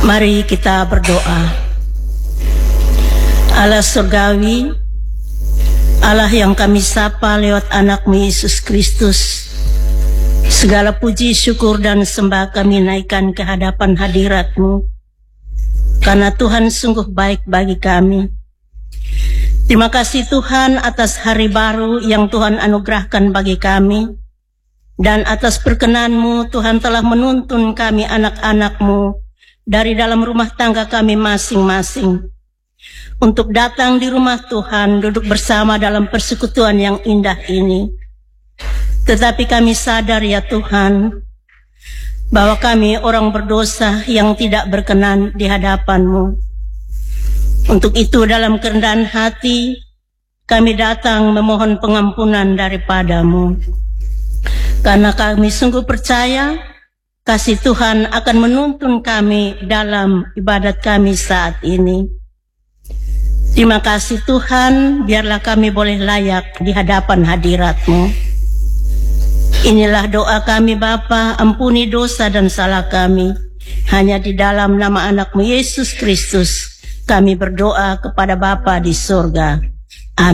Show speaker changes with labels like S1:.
S1: Mari kita berdoa. Allah surgawi, Allah yang kami sapa lewat anak-Mu Yesus Kristus, segala puji, syukur, dan sembah kami naikkan ke hadapan hadirat-Mu, karena Tuhan sungguh baik bagi kami. Terima kasih Tuhan atas hari baru yang Tuhan anugerahkan bagi kami, dan atas perkenan-Mu Tuhan telah menuntun kami anak-anak-Mu dari dalam rumah tangga kami masing-masing untuk datang di rumah Tuhan, duduk bersama dalam persekutuan yang indah ini. Tetapi kami sadar ya Tuhan, bahwa kami orang berdosa yang tidak berkenan di hadapan-Mu. Untuk itu dalam kerendahan hati kami datang memohon pengampunan daripada-Mu, karena kami sungguh percaya kasih Tuhan akan menuntun kami dalam ibadat kami saat ini. Terima kasih Tuhan, biarlah kami boleh layak di hadapan hadirat-Mu. Inilah doa kami Bapa, ampuni dosa dan salah kami. Hanya di dalam nama anak-Mu Yesus Kristus kami berdoa kepada Bapa di surga.